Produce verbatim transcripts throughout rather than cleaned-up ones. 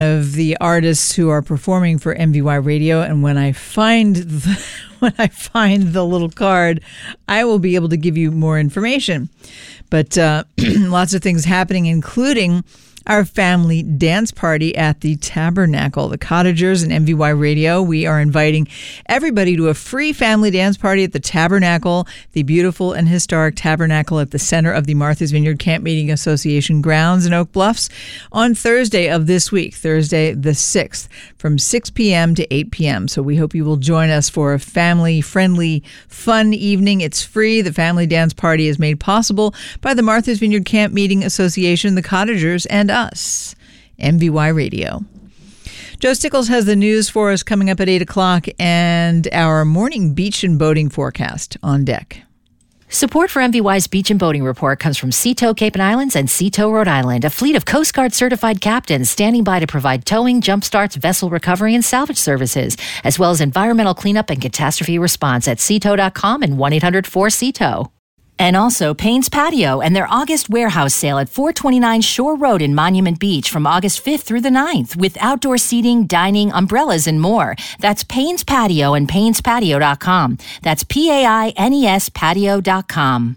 of the artists who are performing for M V Y Radio, and when I find the, when I find the little card, I will be able to give you more information. But uh, lots of things happening, including our family dance party at the Tabernacle. The Cottagers and M V Y Radio, we are inviting everybody to a free family dance party at the Tabernacle, the beautiful and historic Tabernacle at the center of the Martha's Vineyard Camp Meeting Association grounds in Oak Bluffs on Thursday of this week, Thursday the sixth, from six p.m. to eight p.m. So we hope you will join us for a family-friendly, fun evening. It's free. The family dance party is made possible by the Martha's Vineyard Camp Meeting Association, the Cottagers, and us, M V Y Radio. Joe Stickles has the news for us coming up at eight o'clock and our morning beach and boating forecast on deck. Support for M V Y's Beach and Boating Report comes from Seatow Cape and Islands and Seatow, Rhode Island, a fleet of Coast Guard certified captains standing by to provide towing, jump starts, vessel recovery, and salvage services, as well as environmental cleanup and catastrophe response at seatow dot com and one eight hundred four S E A T O. And also Payne's Patio and their August warehouse sale at four twenty-nine Shore Road in Monument Beach from August fifth through the ninth with outdoor seating, dining, umbrellas, and more. That's Payne's Patio and paynes patio dot com. That's P A I N E S patio dot com.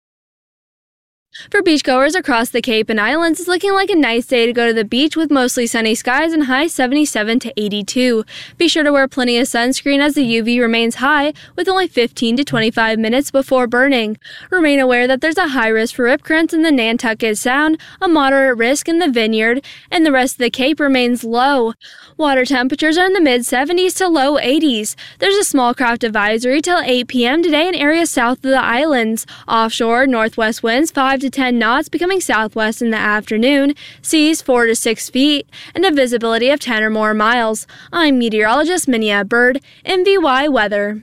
For beachgoers across the Cape and Islands, it's looking like a nice day to go to the beach with mostly sunny skies and highs seventy-seven to eighty-two. Be sure to wear plenty of sunscreen as the U V remains high with only fifteen to twenty-five minutes before burning. Remain aware that there's a high risk for rip currents in the Nantucket Sound, a moderate risk in the Vineyard, and the rest of the Cape remains low. Water temperatures are in the mid seventies to low eighties. There's a small craft advisory till eight p.m. today in areas south of the islands. Offshore, northwest winds five to ten knots, becoming southwest in the afternoon, seas four to six feet, and a visibility of ten or more miles. I'm meteorologist Minia Bird, M V Y Weather.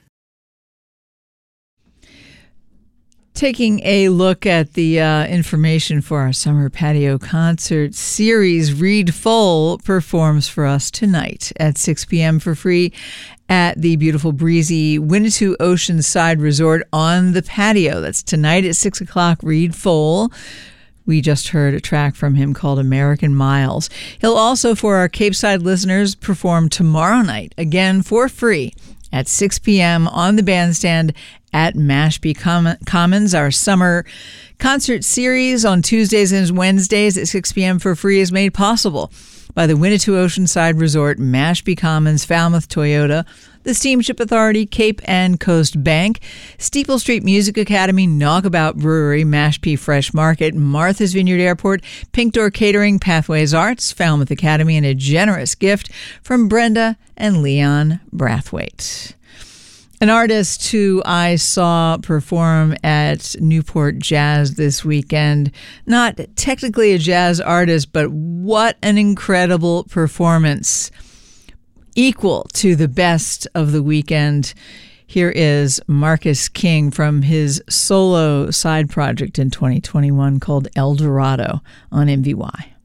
Taking a look at the uh, information for our summer patio concert series, Reed Fohl performs for us tonight at six p.m. for free at the beautiful breezy Winnetou Oceanside Resort on the patio. That's tonight at six o'clock, Reed Fohl. We just heard a track from him called American Miles. He'll also, for our Cape Side listeners, perform tomorrow night, again for free, at six p.m. on the bandstand at Mashpee Commons. Our summer concert series on Tuesdays and Wednesdays at six p.m. for free is made possible by the Winnetou Oceanside Resort, Mashpee Commons, Falmouth Toyota, the Steamship Authority, Cape and Coast Bank, Steeple Street Music Academy, Knockabout Brewery, Mashpee Fresh Market, Martha's Vineyard Airport, Pink Door Catering, Pathways Arts, Falmouth Academy, and a generous gift from Brenda and Leon Brathwaite. An artist who I saw perform at Newport Jazz this weekend, not technically a jazz artist, but what an incredible performance. Equal to the best of the weekend. Here is Marcus King from his solo side project in twenty twenty-one called El Dorado on M V Y.